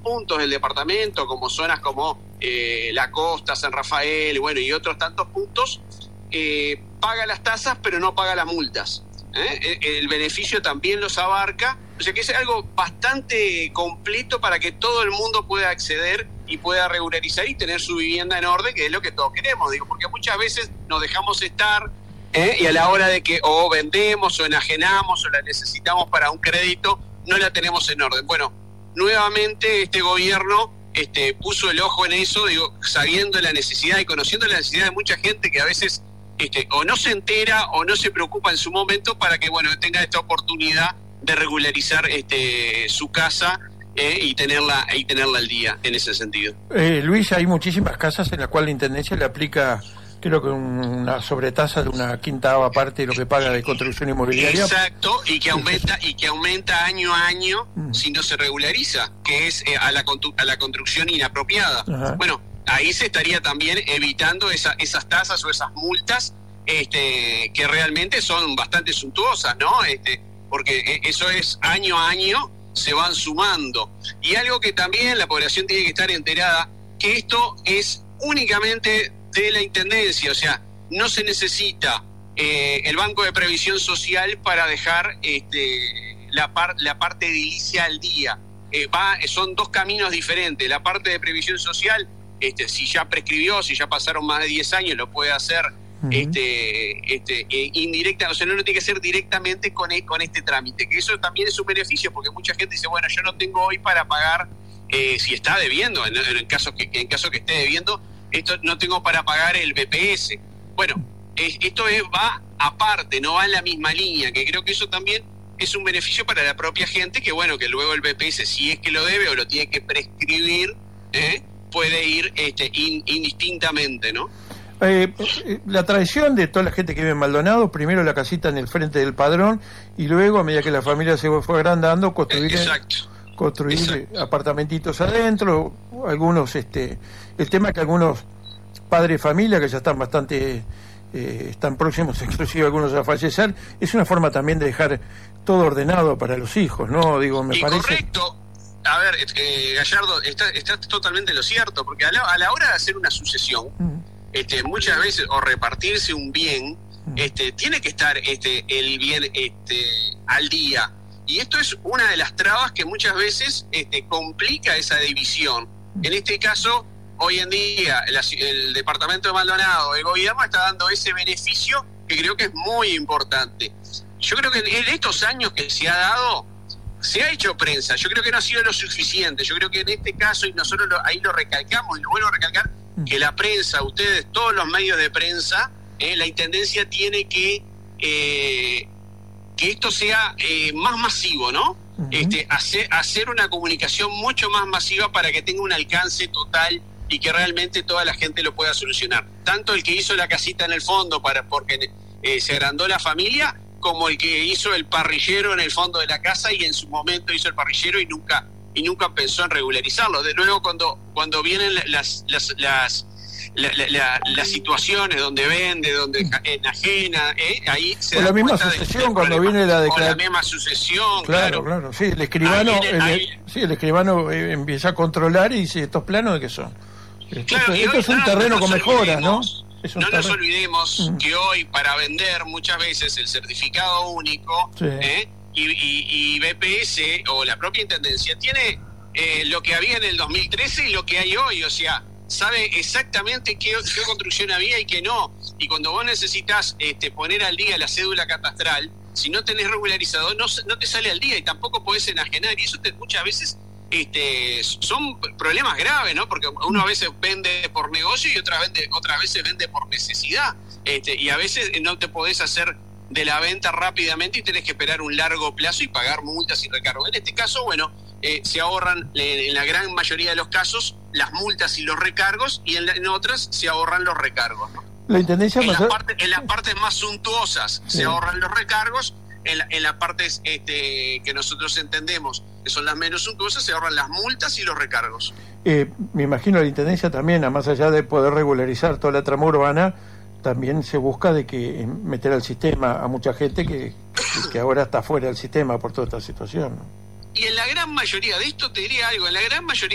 puntos del departamento, como zonas como La Costa, San Rafael, bueno, y otros tantos puntos, paga las tasas pero no paga las multas. El beneficio también los abarca, o sea que es algo bastante completo para que todo el mundo pueda acceder y pueda regularizar y tener su vivienda en orden, que es lo que todos queremos, digo, porque muchas veces nos dejamos estar y a la hora de que o vendemos o enajenamos o la necesitamos para un crédito, no la tenemos en orden. Bueno, nuevamente este gobierno puso el ojo en eso, digo, sabiendo la necesidad y conociendo la necesidad de mucha gente que a veces o no se entera o no se preocupa en su momento para que, bueno, tenga esta oportunidad de regularizar su casa y tenerla al día en ese sentido. Luis, hay muchísimas casas en las cuales la Intendencia le aplica, creo que una sobretasa de una quinta parte de lo que paga de construcción inmobiliaria. Exacto, y que aumenta año a año si no se regulariza, que es a la construcción inapropiada. Ajá. Bueno, ahí se estaría también evitando esas tasas o esas multas que realmente son bastante suntuosas, ¿no? Porque eso es año a año se van sumando. Y algo que también la población tiene que estar enterada, que esto es únicamente de la Intendencia, o sea, no se necesita el Banco de Previsión Social para dejar la parte edilicia al día. Son dos caminos diferentes. La parte de previsión social, si ya prescribió, si ya pasaron más de 10 años, lo puede hacer indirecta, o sea, no lo tiene que hacer directamente con este trámite, que eso también es un beneficio, porque mucha gente dice, bueno, yo no tengo hoy para pagar, si está debiendo, en caso que esté debiendo, esto no tengo para pagar el BPS. Bueno, esto va aparte, no va en la misma línea, que creo que eso también es un beneficio para la propia gente, que bueno, que luego el BPS, si es que lo debe o lo tiene que prescribir, puede ir indistintamente, ¿no? La tradición de toda la gente que vive en Maldonado, primero la casita en el frente del padrón y luego, a medida que la familia se fue agrandando, construir apartamentitos adentro, algunos, el tema que algunos padres de familia que ya están bastante, están próximos, inclusive algunos a fallecer, es una forma también de dejar todo ordenado para los hijos, ¿no? Digo, me parece... Correcto. A ver, Gallardo, está totalmente lo cierto, porque a la hora de hacer una sucesión, muchas veces, o repartirse un bien, tiene que estar el bien al día. Y esto es una de las trabas que muchas veces complica esa división. En este caso, hoy en día, el departamento de Maldonado, el gobierno está dando ese beneficio que creo que es muy importante. Yo creo que en estos años que se ha dado, se ha hecho prensa. Yo creo que no ha sido lo suficiente. Yo creo que en este caso, y nosotros ahí lo recalcamos, y lo vuelvo a recalcar, que la prensa, ustedes, todos los medios de prensa, la Intendencia tiene que esto sea más masivo, ¿no? Hacer una comunicación mucho más masiva para que tenga un alcance total y que realmente toda la gente lo pueda solucionar. Tanto el que hizo la casita en el fondo porque se agrandó la familia, como el que hizo el parrillero en el fondo de la casa y en su momento hizo el parrillero y nunca pensó en regularizarlo. De nuevo, cuando vienen las situaciones donde vende, donde enajena, ahí se da la misma sucesión cuando viene la declaración. La misma sucesión, claro. Sí, el escribano empieza a controlar y dice, ¿estos planos de qué son? Esto es un terreno con mejoras, ¿no? No nos olvidemos que hoy para vender muchas veces el certificado único y BPS o la propia Intendencia tiene lo que había en el 2013 y lo que hay hoy, o sea, sabe exactamente qué construcción había y qué no. Y cuando vos necesitas poner al día la cédula catastral, si no tenés regularizado, no te sale al día y tampoco podés enajenar. Y eso muchas veces son problemas graves, ¿no? Porque uno a veces vende por negocio y otras veces vende por necesidad. Y a veces no te podés hacer de la venta rápidamente y tenés que esperar un largo plazo y pagar multas y recargos. En este caso, bueno, se ahorran en la gran mayoría de los casos las multas y los recargos, y en otras se ahorran los recargos, ¿no? La Intendencia en las partes más suntuosas se ahorran los recargos, en las partes que nosotros entendemos que son las menos suntuosas se ahorran las multas y los recargos. Me imagino la Intendencia también, más allá de poder regularizar toda la trama urbana, también se busca de que meter al sistema a mucha gente que ahora está fuera del sistema por toda esta situación, ¿no? Y en la gran mayoría de esto, te diría algo, en la gran mayoría